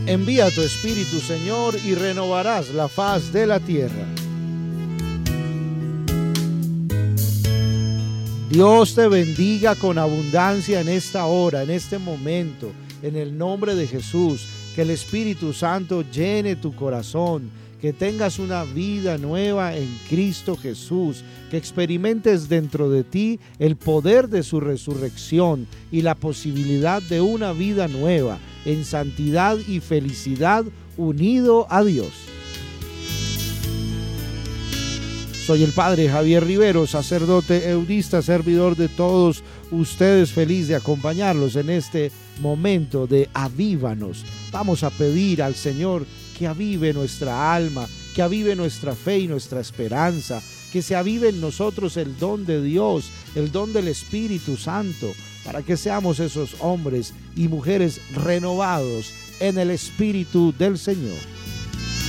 Envía tu Espíritu, Señor, y renovarás la faz de la tierra. Dios te bendiga con abundancia en esta hora, en este momento, en el nombre de Jesús. Que el Espíritu Santo llene tu corazón, que tengas una vida nueva en Cristo Jesús, que experimentes dentro de ti el poder de su resurrección y la posibilidad de una vida nueva en santidad y felicidad unido a Dios. Soy el Padre Javier Rivero, sacerdote eudista, servidor de todos ustedes, feliz de acompañarlos en este momento de avívanos. Vamos a pedir al Señor que avive nuestra alma, que avive nuestra fe y nuestra esperanza, que se avive en nosotros el don de Dios, el don del Espíritu Santo, para que seamos esos hombres y mujeres renovados en el Espíritu del Señor.